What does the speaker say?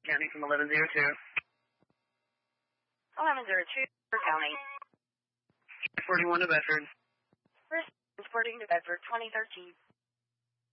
County from 1102. 1102, County. 41 to Bedford. Transporting to Bedford, 2013.